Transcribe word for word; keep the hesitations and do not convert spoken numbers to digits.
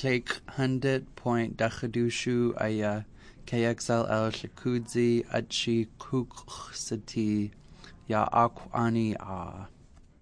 Clake Hundit Point Dachadushu Aya K X L L Shakudzi Achi Kuksati Ya Akwani A.